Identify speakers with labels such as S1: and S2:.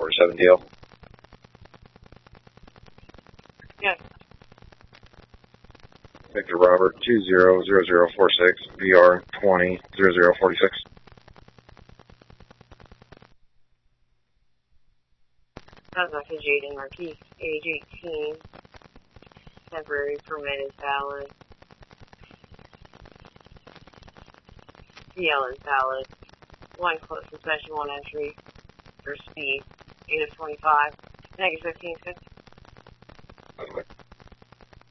S1: 47 DL.
S2: Yes.
S1: Victor Robert 200046 VR 200046.
S2: That's message Jaden Marquis, age 18. Temporary permit is valid. CL is valid. 1 close suspension, 1 entry for speed. 8 of 25. Negative 15, 6.